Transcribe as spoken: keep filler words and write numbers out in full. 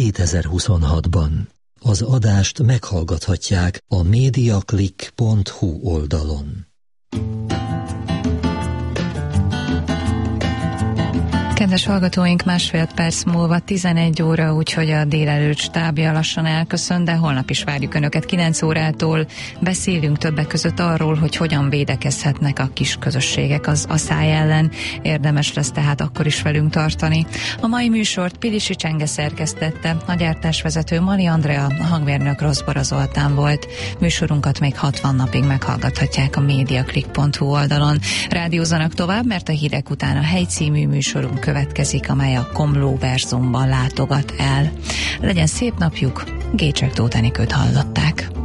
kétezer-huszonhatban. Az adást meghallgathatják a mediaclick pont hu oldalon. Kedves hallgatóink, másfél perc múlva tizenegy óra, úgyhogy a délelőtt stábja lassan elköszön, de holnap is várjuk Önöket kilenc órától. Beszélünk többek között arról, hogy hogyan védekezhetnek a kis közösségek az aszály ellen. Érdemes lesz tehát akkor is velünk tartani. A mai műsort Pilisi Csenge szerkesztette, a gyártásvezető Mari Andrea, a hangmérnök Rosszbora Zoltán volt. Műsorunkat még hatvan napig meghallgathatják a mediaclick pont hu oldalon. Rádiózanak tovább, mert a hírek után a Hely című műsorunk következik, amely a Komlóverzumban látogat el. Legyen szép napjuk, Gécsek Tóth Enikőt hallották.